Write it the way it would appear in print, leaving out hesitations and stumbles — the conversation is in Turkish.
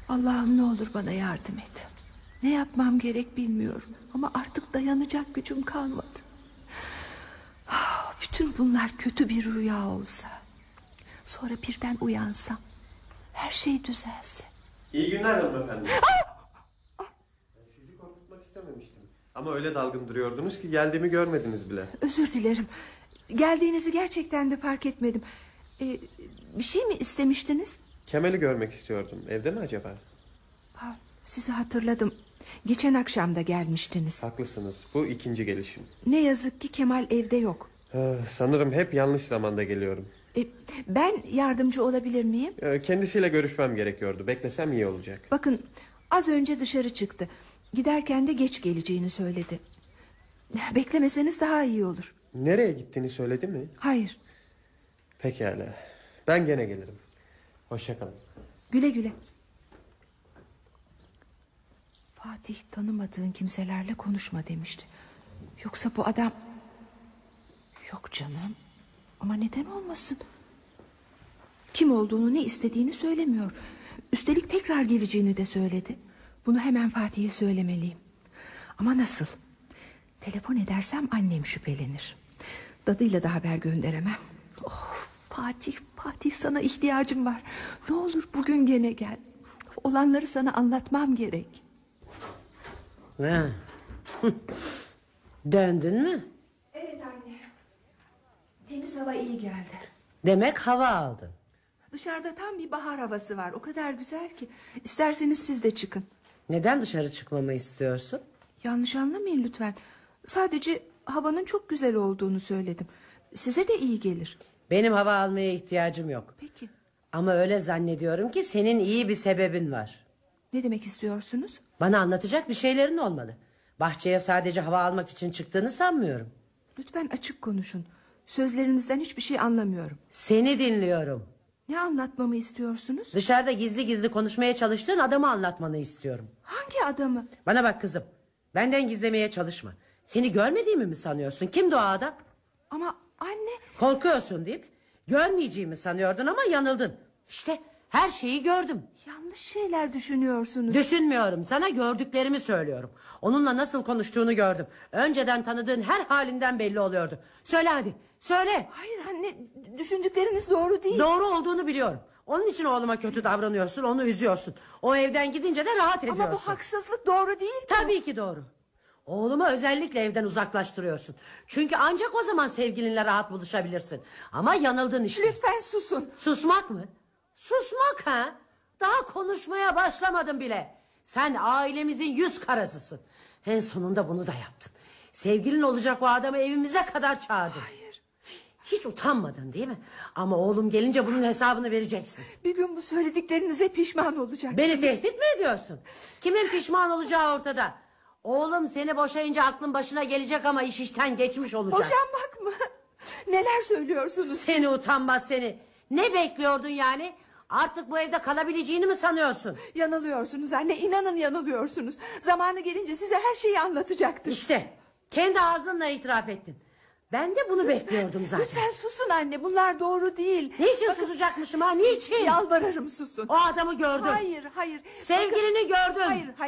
Allah'ım ne olur bana yardım et. Ne yapmam gerek bilmiyorum. Ama artık dayanacak gücüm kalmadı. Bütün bunlar kötü bir rüya olsa. Sonra birden uyansam. Her şey düzelse. İyi günler hanımefendi. Sizi korkutmak istememiştim. Ama öyle dalgın duruyordunuz ki geldiğimi görmediniz bile. Özür dilerim. Geldiğinizi gerçekten de fark etmedim. Bir şey mi istemiştiniz? Kemal'i görmek istiyordum. Evde mi acaba? Sizi hatırladım. Geçen akşam da gelmiştiniz. Haklısınız. Bu ikinci gelişim. Ne yazık ki Kemal evde yok. Sanırım hep yanlış zamanda geliyorum. Ben yardımcı olabilir miyim? Kendisiyle görüşmem gerekiyordu. Beklesem iyi olacak. Bakın, az önce dışarı çıktı. Giderken de geç geleceğini söyledi. Beklemeseniz daha iyi olur. Nereye gittiğini söyledi mi? Hayır. Pekala. Ben gene gelirim. Hoşça kalın. Güle güle. Fatih tanımadığın kimselerle konuşma demişti. Yoksa bu adam... Yok canım. Ama neden olmasın? Kim olduğunu, ne istediğini söylemiyor. Üstelik tekrar geleceğini de söyledi. Bunu hemen Fatih'e söylemeliyim. Ama nasıl? Telefon edersem annem şüphelenir. Dadıyla da haber gönderemem. Fatih sana ihtiyacım var. Ne olur bugün gene gel. Olanları sana anlatmam gerek. Döndün mü? Evet anne. Temiz hava iyi geldi. Demek hava aldın. Dışarıda tam bir bahar havası var. O kadar güzel ki. İsterseniz siz de çıkın. Neden dışarı çıkmamı istiyorsun? Yanlış anlamayın lütfen. Sadece havanın çok güzel olduğunu söyledim. Size de iyi gelir. Benim hava almaya ihtiyacım yok. Peki. Ama öyle zannediyorum ki senin iyi bir sebebin var. Ne demek istiyorsunuz? Bana anlatacak bir şeylerin olmalı. Bahçeye sadece hava almak için çıktığını sanmıyorum. Lütfen açık konuşun. Sözlerinizden hiçbir şey anlamıyorum. Seni dinliyorum. Ne anlatmamı istiyorsunuz? Dışarıda gizli gizli konuşmaya çalıştığın adamı anlatmanı istiyorum. Hangi adamı? Bana bak kızım. Benden gizlemeye çalışma. Seni görmediğimi mi sanıyorsun? Kimdi o adam? Ama anne... Korkuyorsun değil mi? Görmeyeceğimi sanıyordun ama yanıldın. İşte her şeyi gördüm. Yanlış şeyler düşünüyorsunuz. Düşünmüyorum, sana gördüklerimi söylüyorum. Onunla nasıl konuştuğunu gördüm. Önceden tanıdığın her halinden belli oluyordu. Söyle hadi, söyle. Hayır anne, düşündükleriniz doğru değil. Doğru olduğunu biliyorum. Onun için oğluma kötü davranıyorsun, onu üzüyorsun. O evden gidince de rahat ediyorsun. Ama bu haksızlık, doğru değil mi? Tabii ki doğru. Oğlumu özellikle evden uzaklaştırıyorsun. Çünkü ancak o zaman sevgilinle rahat buluşabilirsin. Ama yanıldın işte. Lütfen susun. Susmak mı? Susmak ha? Daha konuşmaya başlamadım bile. Sen ailemizin yüz karasısın. En sonunda bunu da yaptın. Sevgilin olacak o adamı evimize kadar çağırdın. Hayır. Hiç utanmadın değil mi? Ama oğlum gelince bunun hesabını vereceksin. Bir gün bu söylediklerinize pişman olacak. Beni tehdit mi ediyorsun? Kimin pişman olacağı ortada. Oğlum seni boşayınca aklın başına gelecek ama iş işten geçmiş olacak. Boşanmak mı? Neler söylüyorsunuz? Seni utanmaz seni. Ne bekliyordun yani? Artık bu evde kalabileceğini mi sanıyorsun? Yanılıyorsunuz anne, inanın yanılıyorsunuz. Zamanı gelince size her şeyi anlatacaktır. İşte kendi ağzınla itiraf ettin. Ben de bunu bekliyordum zaten. Lütfen susun anne, bunlar doğru değil. Niçin susacakmışım ha, niçin? Yalvarırım susun. O adamı gördüm. Hayır. Sevgilini gördüm. Hayır.